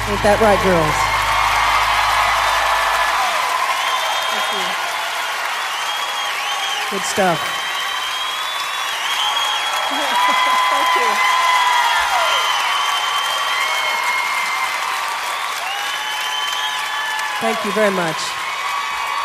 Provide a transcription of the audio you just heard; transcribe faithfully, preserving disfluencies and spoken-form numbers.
Ain't that right, girls? Thank you. Good stuff. Thank you. Thank you very much.